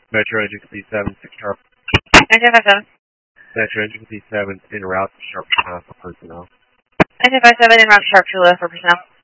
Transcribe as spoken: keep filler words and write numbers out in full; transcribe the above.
Metro Engine C seven, six sharp. nineteen five seven. Metro Engine C seven, en route to Sharp uh, for personnel. nineteen five seven, en route to Sharp Chula for personnel.